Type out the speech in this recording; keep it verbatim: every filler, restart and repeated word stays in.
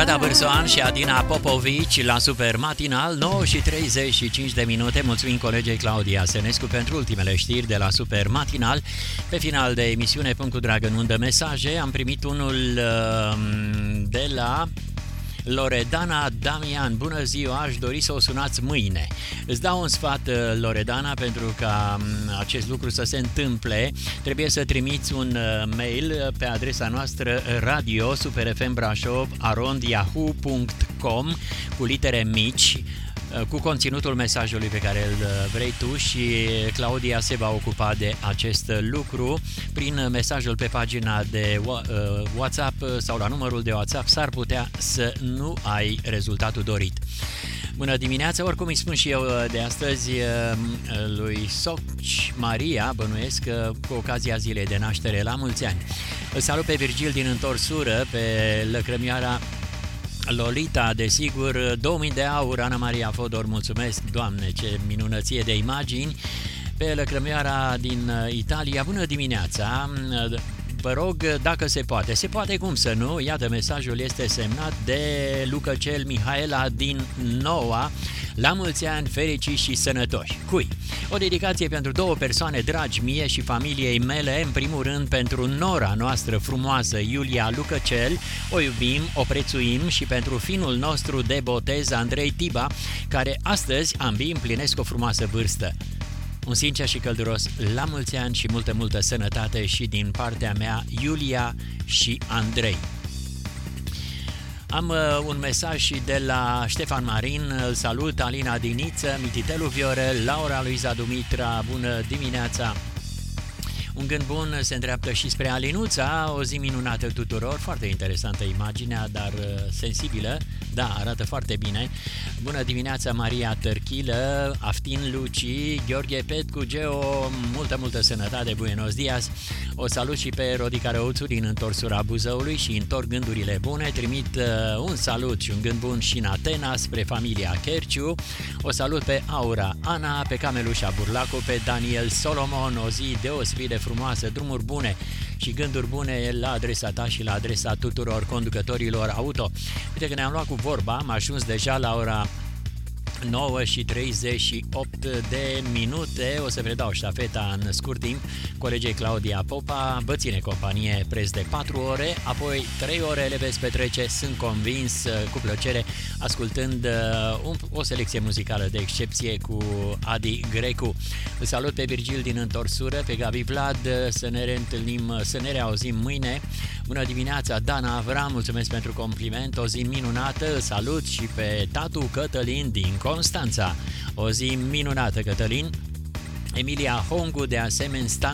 Rada Bârsoan și Adina Popovici la Super Matinal, nouă și treizeci și cinci de minute. Mulțumim colegei Claudia Senescu pentru ultimele știri de la Super Matinal. Pe final de emisiune, punct cu drag în undă mesaje. Am primit unul uh, de la Loredana Damian. Bună ziua, aș dori să o sunați mâine. Îți dau un sfat, Loredana, pentru ca acest lucru să se întâmple. Trebuie să trimiți un mail pe adresa noastră radio superfmbrașov arond yahoo punct com cu litere mici, cu conținutul mesajului pe care îl vrei tu, și Claudia se va ocupa de acest lucru prin mesajul pe pagina de WhatsApp sau la numărul de WhatsApp. S-ar putea să nu ai rezultatul dorit. Bună dimineața, oricum îi spun și eu de astăzi lui Soci Maria, bănuiesc, cu ocazia zilei de naștere, la mulți ani. Îl salut pe Virgil din Întorsură, pe lăcrămioara Lolita, desigur, două mii de aur, Ana Maria Fodor, mulțumesc, Doamne, ce minunăție de imagini, pe lăcrămioara din Italia. Bună dimineața, vă rog, dacă se poate, se poate, cum să nu, iată, mesajul este semnat de Lucăcel Mihaela din Noua. La mulți ani, fericiți și sănătoși. Cui? O dedicație pentru două persoane dragi mie și familiei mele, în primul rând pentru nora noastră frumoasă, Iulia Lucăcel, o iubim, o prețuim, și pentru finul nostru de botez, Andrei Tiba, care astăzi ambii împlinesc o frumoasă vârstă. Un sincer și călduros la mulți ani și multă, multă sănătate și din partea mea, Iulia și Andrei. Am uh, un mesaj și de la Ștefan Marin, îl salut, Alina Diniță, Mititelu Viorel, Laura Luiza Dumitra, bună dimineața! Un gând bun se îndreaptă și spre Alinuța, o zi minunată tuturor, foarte interesantă imaginea, dar uh, sensibilă, da, arată foarte bine. Bună dimineața, Maria Tărchilă, Aftin Luci, Gheorghe Petcu, Geo, multă, multă sănătate, buenos dias. O salut și pe Rodica Răuțu din Întorsura Buzăului și întorc gândurile bune. Trimit uh, un salut și un gând bun și în Atena spre familia Cherciu. O salut pe Aura Ana, pe Camelușa Burlacu, pe Daniel Solomon, o zi deosebit de frumoasă, drumuri bune și gânduri bune la adresa ta și la adresa tuturor conducătorilor auto. Uite că ne-am luat cu vorba, am ajuns deja la ora nouă și treizeci și opt de minute. O să predau ștafeta în scurt timp colegei Claudia Popa. Vă ține companie preț de patru ore, apoi trei ore le veți petrece, sunt convins, cu plăcere, ascultând un, o selecție muzicală de excepție cu Adi Grecu. Îl salut pe Virgil din Întorsură, pe Gabi Vlad, să ne reîntâlnim, să ne reauzim mâine. Bună dimineața, Dana Avram, mulțumesc pentru compliment, o zi minunată. Salut și pe tatu Cătălin din Constanța, o zi minunată, Cătălin. Emilia Hongu, de asemenea,